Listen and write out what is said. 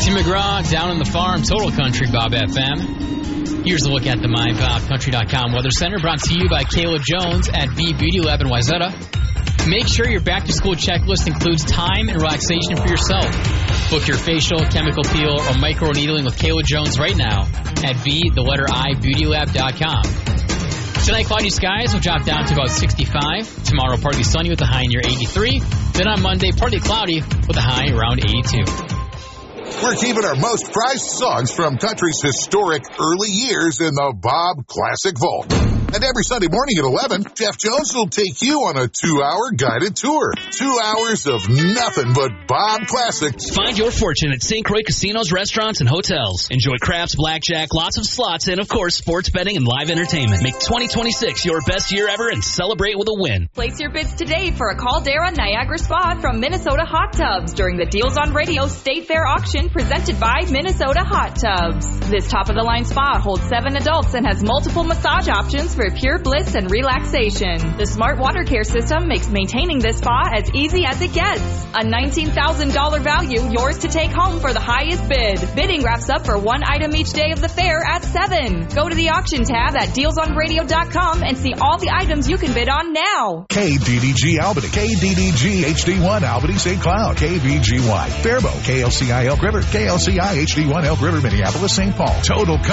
Jim McGraw, Down on the Farm, Total Country, Bob FM. Here's a look at the MyBobCountry.com Weather Center, brought to you by Kayla Jones at V Beauty Lab in Wayzata. Make sure your back-to-school checklist includes time and relaxation for yourself. Book your facial, chemical peel, or microneedling with Kayla Jones right now at beautylab.com. Tonight, cloudy skies will drop down to about 65. Tomorrow, partly sunny with a high near 83. Then on Monday, partly cloudy with a high around 82. We're keeping our most prized songs from country's historic early years in the Bob Classic Vault. And every Sunday morning at 11, Jeff Jones will take you on a 2-hour guided tour. 2 hours of nothing but Bob Classics. Find your fortune at St. Croix casinos, restaurants, and hotels. Enjoy craps, blackjack, lots of slots, and, of course, sports betting and live entertainment. Make 2026 your best year ever and celebrate with a win. Place your bids today for a Caldera Niagara Spa from Minnesota Hot Tubs during the Deals on Radio State Fair auction presented by Minnesota Hot Tubs. This top-of-the-line spa holds 7 adults and has multiple massage options for pure bliss and relaxation. The smart water care system makes maintaining this spa as easy as it gets. A $19,000 value, yours to take home for the highest bid. Bidding wraps up for one item each day of the fair at 7. Go to the auction tab at dealsonradio.com and see all the items you can bid on now. KDDG Albany, KDDG HD1 Albany St. Cloud, KVGY Faribault, KLCI Elk River, KLCI HD1 Elk River Minneapolis St. Paul, Total